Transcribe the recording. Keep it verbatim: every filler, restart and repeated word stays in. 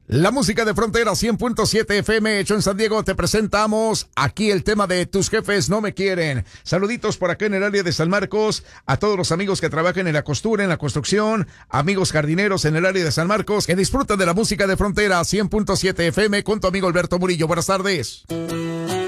La música de Frontera cien punto siete F M, hecho en San Diego. Te presentamos aquí el tema de Tus jefes no me quieren. Saluditos por acá en el área de San Marcos, a todos los amigos que trabajan en la costura, en la construcción, amigos jardineros en el área de San Marcos, que disfrutan de la música de Frontera cien punto siete F M con tu amigo Alberto Murillo. Buenas tardes.